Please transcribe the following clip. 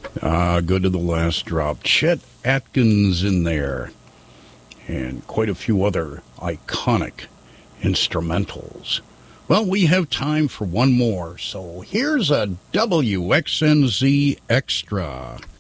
Good to the last drop. Chet Atkins in there. And quite a few other iconic instrumentals. Well, we have time for one more, so here's a WXNZ Extra.